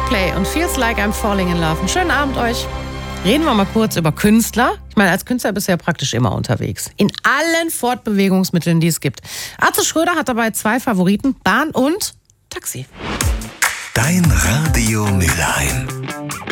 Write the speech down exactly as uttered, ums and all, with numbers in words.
Coldplay und Feels Like I'm Falling in Love. Einen schönen Abend euch. Reden wir mal kurz über Künstler. Ich meine, als Künstler bist du ja praktisch immer unterwegs. In allen Fortbewegungsmitteln, die es gibt. Atze Schröder hat dabei zwei Favoriten, Bahn und Taxi. Dein Radio Mülheim.